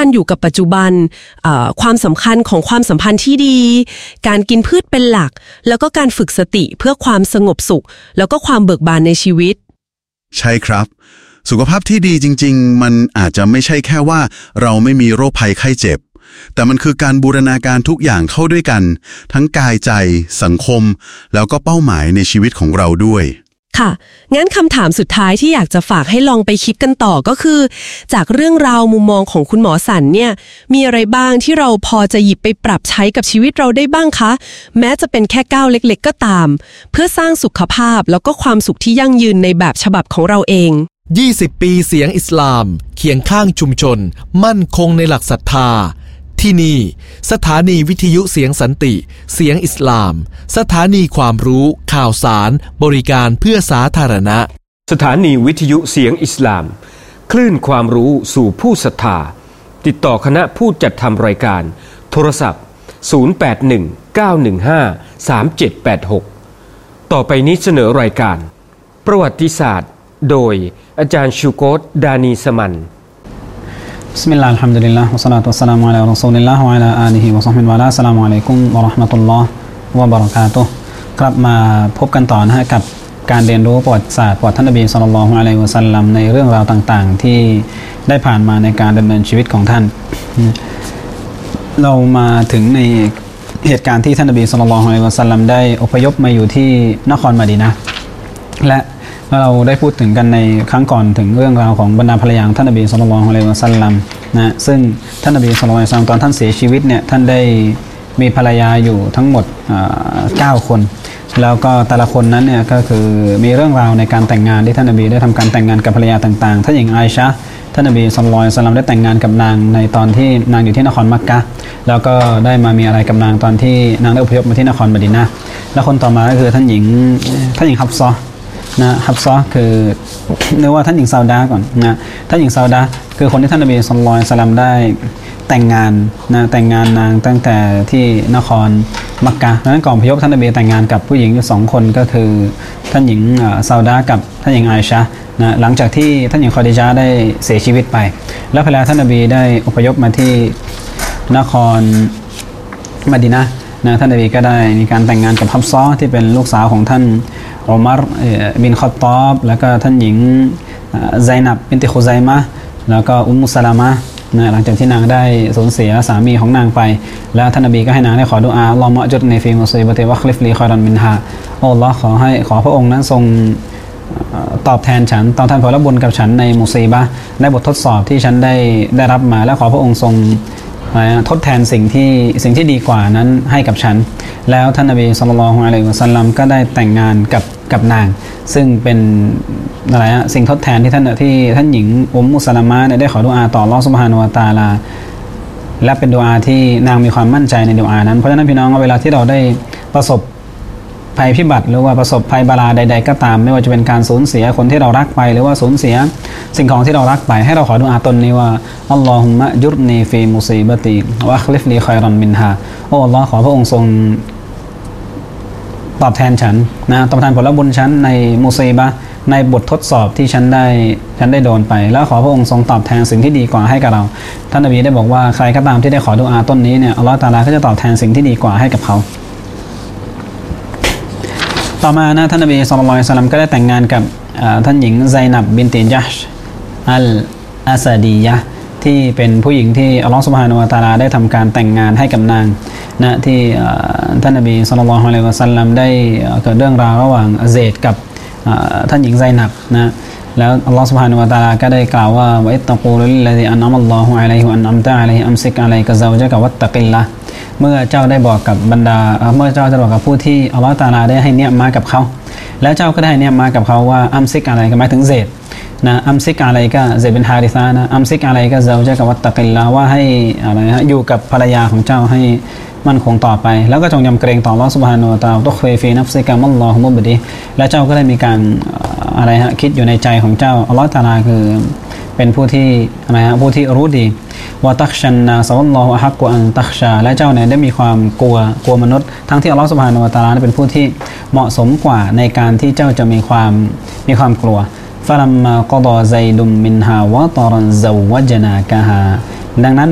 การอยู่กับปัจจุบันความสำคัญของความสัมพันธ์ที่ดีการกินพืชเป็นหลักแล้วก็การฝึกสติเพื่อความสงบสุขแล้วก็ความเบิกบานในชีวิตใช่ครับสุขภาพที่ดีจริงๆมันอาจจะไม่ใช่แค่ว่าเราไม่มีโรคภัยไข้เจ็บแต่มันคือการบูรณาการทุกอย่างเข้าด้วยกันทั้งกายใจสังคมแล้วก็เป้าหมายในชีวิตของเราด้วยค่ะงั้นคำถามสุดท้ายที่อยากจะฝากให้ลองไปคิดกันต่อก็คือจากเรื่องราวมุมมองของคุณหมอสันเนี่ยมีอะไรบ้างที่เราพอจะหยิบไปปรับใช้กับชีวิตเราได้บ้างคะแม้จะเป็นแค่ก้าวเล็กๆก็ตามเพื่อสร้างสุขภาพแล้วก็ความสุขที่ยั่งยืนในแบบฉบับของเราเอง 20 ปีเสียงอิสลามเคียงข้างชุมชนมั่นคงในหลักศรัทธาที่นี่สถานีวิทยุเสียงสันติเสียงอิสลามสถานีความรู้ข่าวสารบริการเพื่อสาธารณะสถานีวิทยุเสียงอิสลามคลื่นความรู้สู่ผู้ศรัทธาติดต่อคณะผู้จัดทำรายการโทรศัพท์0819153786ต่อไปนี้เสนอรายการประวัติศาสตร์โดยอาจารย์ชูโกตดานีสมันบิสมิลลาฮิรเราะห์มานิรเราะฮีมวะศอลาตุวัสสลามุอะลารอซูลิลลาฮิวะอะลาอาลิฮิวะศอฮบิฮิวะลาอัสสลามุอะลัยกุมวะเราะห์มะตุลลอฮ์วะบะเราะกาตุฮ์กลับมาพบกันต่อนะฮะกับการเรียนรู้ประวัติศาสตร์ประวัติท่านนบีศ็อลลัลลอฮุอะลัยฮิวะซัลลัมในเรื่องราวต่างๆที่ได้ผ่านมาในการดำเนินชีวิตของท่านเรามาถึงในเหตุการณ์ที่ท่านนบีศ็อลลัลลอฮุอะลัยฮิวะซัลลัมได้อพยพมาอยู่ที่นครมะดีนะห์และเราได้พูดถึงกันในครั้งก่อนถึงเรื่องราวของบรรดาภรรยาท่านนบีศ็อลลัลลอฮุอะลัยฮิวะซัลลัมนะซึ่งท่านนบีศ็อลลัลลอฮุอะลัยฮิวะซัลลัมตอนท่านเสียชีวิตเนี่ยท่านได้มีภรรยาอยู่ทั้งหมด9 คนแล้วก็แต่ละคนนั้นเนี่ยก็คือมีเรื่องราวในการแต่งงานที่ท่านนบีได้ทำการแต่งงานกับภรรยาต่างๆท่านหญิงอาอิชะห์ท่านนบีศ็อลลัลลอฮุอะลัยฮิวะซัลลัมได้แต่งงานกับนางในตอนที่นางอยู่ที่นครมักกะฮ์แล้วก็ได้มามีอะไรกับนางตอนที่นางได้อพยพมาที่นครมะดีนะห์และคนต่อมาก็คือท่านหญิงฮับซอฮ์นะฮับซอฮ์คือเรียกว่าท่านหญิงซาวดาก่อนนะท่านหญิงซาวดาคือคนที่ท่านนบีศ็อลลัลลอฮุอะลัยฮิวะซัลลัมได้แต่งงานนะแต่งงานนางตั้งแต่ที่นครมักกะฮ์นั้นก่อนอพยพท่านนบีแต่งงานกับผู้หญิงอยู่2 คนก็คือท่านหญิงซาวดากับท่านหญิงอาอิชะห์นะหลังจากที่ท่านหญิงคอดีญะห์ได้เสียชีวิตไปแล้วภรรยาท่านนบีได้อพยพมาที่นครมะดีนะห์นะท่านนบีก็ได้มีการแต่งงานกับฮับซอฮ์ที่เป็นลูกสาวของท่านอุมัรบินค็อฏฏอบแล้วก็ท่านหญิงไซนับบินติคุซัยมะห์แล้วก็อุมมุสลามะห์นะหลังจากที่นางได้สูญเสียสามีของนางไปแล้วท่านนบีก็ให้นางได้ขอดุอาอัลลอฮุมะจุรนีฟีมุซีบะติวะคลิฟลีค็อยรันมินฮาอัลลอฮ์ขอพระองค์นั้นทรงตอบแทนฉันตอบแทนผลบุญกับฉันในมุซีบะห์ในบททดสอบที่ฉันได้รับมาและขอพระองค์ทรงทดแทนสิ่งที่ดีกว่านั้นให้กับฉันแล้วท่านนบีศ็อลลัลลอฮุอะลัยฮิวะซัลลัมก็ได้แต่งงานกับนางซึ่งเป็นอะไรฮะสิ่งทดแทนที่ท่านหญิงอุมมุสลามะห์ได้ขอดุอาต่ออัลเลาะห์ซุบฮานะฮูวะตะอาลาและเป็นดุอาที่นางมีความมั่นใจในดุอานั้นเพราะฉะนั้นพี่น้องเวลาที่เราได้ประสบภัยพิบัติหรือว่าประสบภัยบาลาใดๆก็ตามไม่ว่าจะเป็นการสูญเสียคนที่เรารักไปหรือว่าสูญเสียสิ่งของที่เรารักไปให้เราขอดุอาตนนี้ว่าอัลลอฮุมะจุรนีฟีมุซีบะติวะอัคลิฟลีค็อยรันมินฮาโอ้อัลลอฮ์ขอพระองค์ทรงตอบแทนฉันนะตอบแทนผลบุญฉันในมุซีบะห์ในบททดสอบที่ฉันได้โดนไปแล้วขอพระองค์ทรงตอบแทนสิ่งที่ดีกว่าให้กับเราท่านนบีได้บอกว่าใครก็ตามที่ได้ขอดุอาต้นนี้เนี่ยอัลลอฮ์ตะอาลาก็จะตอบแทนสิ่งที่ดีกว่าให้กับเขาต่อมานะท่านนบีศ็อลลัลลอฮุอะลัยฮิวะซัลลัมก็ได้แต่งงานกับท่านหญิงไซนับบินติญะชอัลอาซาดียะห์ที่เป็นผู้หญิงที่อัลเลาะห์ซุบฮานะฮูวะตะอาลาได้ทำการแต่งงานให้กับนางนะที่ท่านนบีศ็อลลัลลอฮุอะลัยฮิวะซัลลัมได้เกิดเรื่องราวระหว่างเซดกับท่านหญิงไซนับนะแล้วอัลเลาะห์ซุบฮานะฮูวะตะอาลาก็ได้กล่าวว่าวะอิตตะกูลุลิลลซีอันอัมอัลลอฮุอะลัยฮิวะอันอัมตะอะลัยฮิอัมซิกอะลัยกะซาวจะกะวัตตะกิลละเมื่อเจ้าได้บอกกับบรรดาเมื่อเจ้าจะบอกกับผู้ที่อัลเลาะห์ตะอาลาได้ให้เนียมมากับเขาแล้วเจ้าก็ได้ให้เนียมมากับเขาว่าอัมซิกอะไรก็หมายถึงเซดนะอัมซิกอะไรก็เซดเป็นฮาริซานะอัมซิกอะไรก็ซาวจะกะวัตตะกิลละว่าให้อะไรฮะอยู่กับภรรยาของเจ้าให้มั่นคงต่อไปแล้วก็จงยำเกรงต่ออัลเลาะห์ซุบฮานะฮูวะตะอาลาตุคฟีฟีนัฟซิกะมัลลอฮุมุบดิและเจ้าก็ได้มีการอะไรฮะคิดอยู่ในใจของเจ้าอัลเลาะห์ตะอาลาคือเป็นผู้ที่อะไรฮะผู้ที่รู้ดีวะตักชันนาซะวัลลอฮุอะฮักกุอันตักชาและเจ้าเนี่ยได้มีความกลัวมนุษย์ทั้งที่อัลเลาะห์ซุบฮานะฮูวะตะอาลาเป็นผู้ที่เหมาะสมกว่าในการที่เจ้าจะมีความกลัวฟะลัมมากอฎอซัยดุมมินฮาวะตอรันซาวะจนากะฮาดังนั้น